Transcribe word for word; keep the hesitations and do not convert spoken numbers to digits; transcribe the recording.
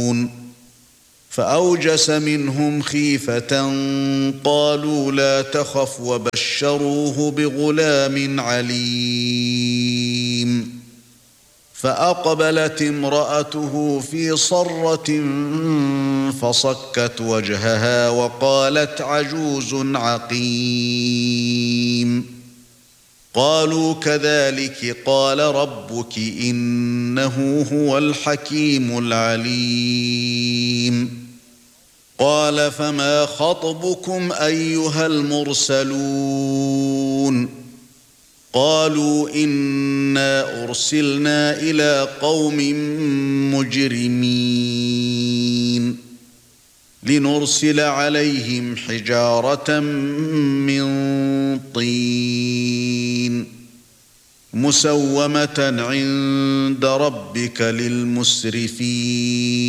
فأوجس منهم خيفة قالوا لا تخف وبشروه بغلام عليم فأقبلت امرأته في صرة فصكت وجهها وقالت عجوز عقيم قالوا كذلك قال ربك إنه هو الحكيم العليم قال فما خطبكم أيها المرسلون قالوا إنا أرسلنا إلى قوم مجرمين لنرسل عليهم حجارة من طين مسومة عند ربك للمسرفين